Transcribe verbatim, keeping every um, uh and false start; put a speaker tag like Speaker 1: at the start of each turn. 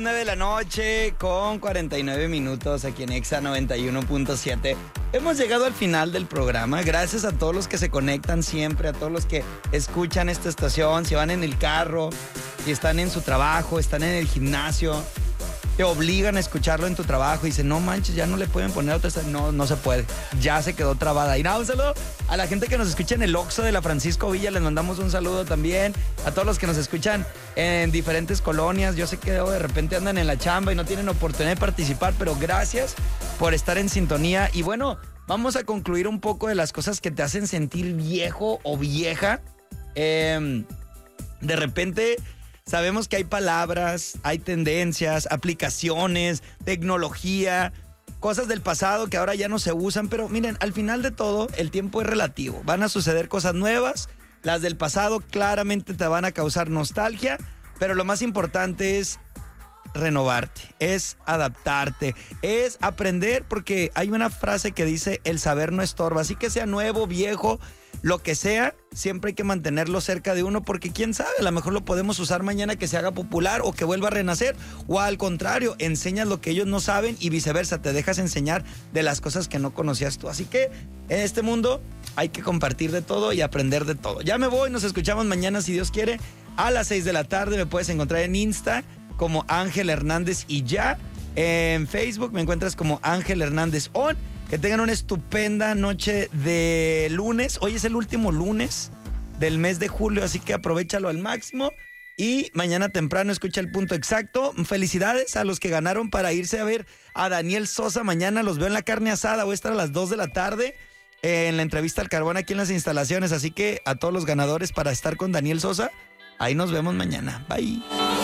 Speaker 1: nueve de la noche con cuarenta y nueve minutos aquí en Exa noventa y uno punto siete. Hemos llegado al final del programa. Gracias a todos los que se conectan siempre, a todos los que escuchan esta estación, si van en el carro, si están en su trabajo, están en el gimnasio, te obligan a escucharlo en tu trabajo y dicen, no manches, ya no le pueden poner otra. No, no se puede. Ya se quedó trabada. Y nada, un saludo a la gente que nos escucha en el Oxxo de la Francisco Villa. Les mandamos un saludo también. A todos los que nos escuchan en diferentes colonias. Yo sé que de repente andan en la chamba y no tienen oportunidad de participar, pero gracias por estar en sintonía. Y bueno, vamos a concluir un poco de las cosas que te hacen sentir viejo o vieja. Eh, de repente... Sabemos que hay palabras, hay tendencias, aplicaciones, tecnología, cosas del pasado que ahora ya no se usan, pero miren, al final de todo, el tiempo es relativo. Van a suceder cosas nuevas, las del pasado claramente te van a causar nostalgia, pero lo más importante es renovarte, es adaptarte, es aprender, porque hay una frase que dice, el saber no estorba, así que sea nuevo, viejo, lo que sea, siempre hay que mantenerlo cerca de uno, porque quién sabe, a lo mejor lo podemos usar mañana que se haga popular o que vuelva a renacer, o al contrario, enseñas lo que ellos no saben y viceversa, te dejas enseñar de las cosas que no conocías tú. Así que en este mundo hay que compartir de todo y aprender de todo. Ya me voy, nos escuchamos mañana si Dios quiere, a las seis de la tarde. Me puedes encontrar en Insta como Ángel Hernández y ya, en Facebook me encuentras como Ángel Hernández On. Que tengan una estupenda noche de lunes. Hoy es el último lunes del mes de julio, así que aprovechalo al máximo. Y mañana temprano escucha el punto exacto. Felicidades a los que ganaron para irse a ver a Daniel Sosa. Mañana los veo en la carne asada. Voy a estar a las dos de la tarde en la entrevista al carbón aquí en las instalaciones. Así que a todos los ganadores para estar con Daniel Sosa, ahí nos vemos mañana. Bye.